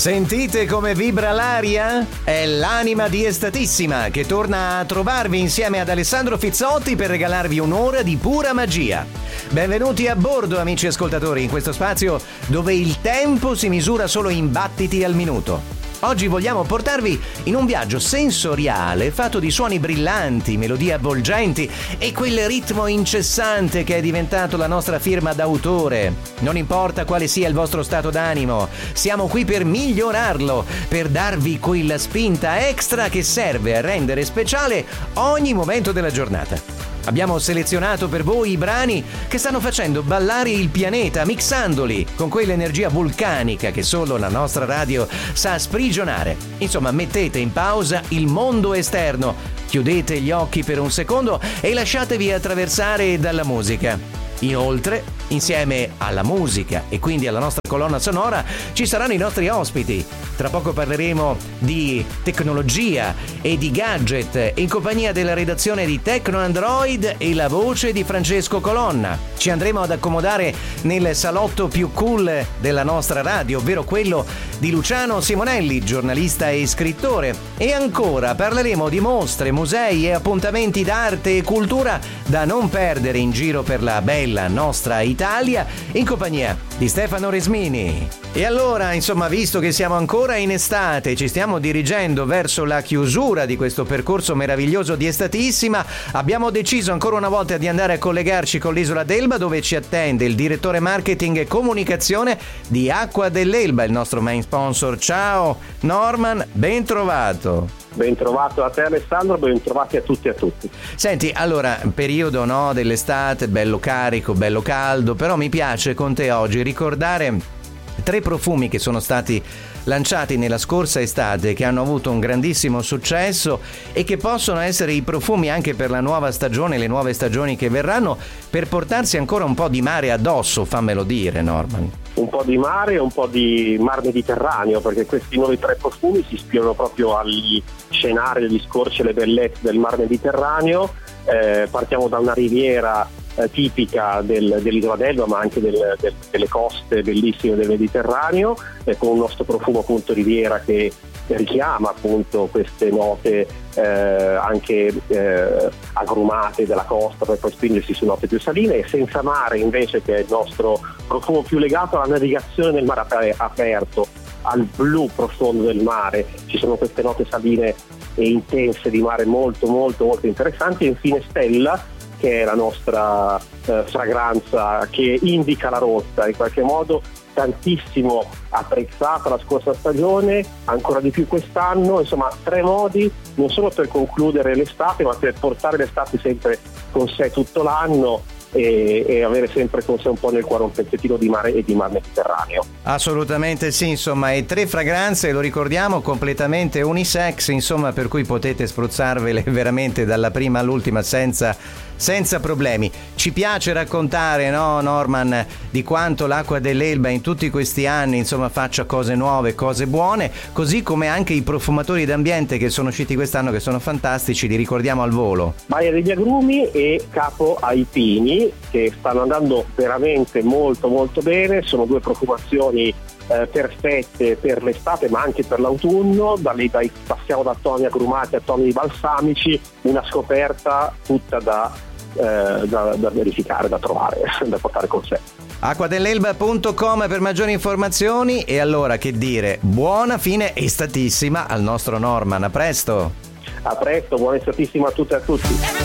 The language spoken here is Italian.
Sentite come vibra l'aria? È l'anima di Estatissima che torna a trovarvi insieme ad Alessandro Fizzotti per regalarvi un'ora di pura magia. Benvenuti a bordo, amici ascoltatori, in questo spazio dove il tempo si misura solo in battiti al minuto. Oggi vogliamo portarvi in un viaggio sensoriale fatto di suoni brillanti, melodie avvolgenti e quel ritmo incessante che è diventato la nostra firma d'autore. Non importa quale sia il vostro stato d'animo, siamo qui per migliorarlo, per darvi quella spinta extra che serve a rendere speciale ogni momento della giornata. Abbiamo selezionato per voi i brani che stanno facendo ballare il pianeta, mixandoli con quell'energia vulcanica che solo la nostra radio sa sprigionare. Insomma, mettete in pausa il mondo esterno, chiudete gli occhi per un secondo e lasciatevi attraversare dalla musica. Inoltre, insieme alla musica e quindi alla nostra colonna sonora, ci saranno i nostri ospiti. Tra poco parleremo di tecnologia e di gadget in compagnia della redazione di Tecno Android e la voce di Francesco Colonna. Ci andremo ad accomodare nel salotto più cool della nostra radio, ovvero quello di Luciano Simonelli, giornalista e scrittore. E ancora parleremo di mostre, musei e appuntamenti d'arte e cultura da non perdere in giro per la bella nostra Italia in compagnia di Stefano Resmini. E allora, insomma, visto che siamo ancora in estate e ci stiamo dirigendo verso la chiusura di questo percorso meraviglioso di Estatissima, abbiamo deciso ancora una volta di andare a collegarci con l'isola d'Elba, dove ci attende il direttore marketing e comunicazione di Acqua dell'Elba, il nostro main sponsor. Ciao Norman, ben trovato. Ben trovato a te Alessandro, ben trovati a tutti e a tutti. Senti, allora, periodo dell'estate, bello carico, bello caldo, però mi piace con te oggi ricordare 3 profumi che sono stati lanciati nella scorsa estate, che hanno avuto un grandissimo successo e che possono essere i profumi anche per la nuova stagione, le nuove stagioni che verranno, per portarsi ancora un po' di mare addosso, fammelo dire, Norman. Un po' di mare e un po' di mar Mediterraneo, perché questi nuovi 3 profumi si ispirano proprio agli scenari, agli scorci e alle bellezze del mar Mediterraneo. Partiamo da una riviera tipica dell'isola d'Elba, ma anche delle coste bellissime del Mediterraneo, con un nostro profumo appunto riviera che richiama appunto queste note anche agrumate della costa, per poi spingersi su note più saline, e Senza Mare invece, che è il nostro profumo più legato alla navigazione nel mare aperto, al blu profondo del mare. Ci sono queste note saline e intense di mare molto molto molto interessanti. E infine Stella, che è la nostra fragranza che indica la rotta, in qualche modo tantissimo apprezzata la scorsa stagione, ancora di più quest'anno. Insomma, 3 modi non solo per concludere l'estate, ma per portare l'estate sempre con sé tutto l'anno e avere sempre con sé un po' nel cuore un pezzettino di mare e di mar Mediterraneo. Assolutamente sì, insomma, e 3 fragranze, lo ricordiamo, completamente unisex, insomma, per cui potete spruzzarvele veramente dalla prima all'ultima senza problemi. Ci piace raccontare, no, Norman, di quanto l'Acqua dell'Elba in tutti questi anni, insomma, faccia cose nuove, cose buone, così come anche i profumatori d'ambiente che sono usciti quest'anno, che sono fantastici, li ricordiamo al volo. Baia degli Agrumi e Capo ai Pini, che stanno andando veramente molto molto bene. Sono 2 profumazioni perfette per l'estate, ma anche per l'autunno. Passiamo da toni agrumati a toni balsamici, una scoperta tutta da verificare, da trovare, da portare con sé. Acquadelelba.com per maggiori informazioni. E allora, che dire, buona fine estatissima al nostro Norman. A presto. A presto, buona estatissima a tutte e a tutti.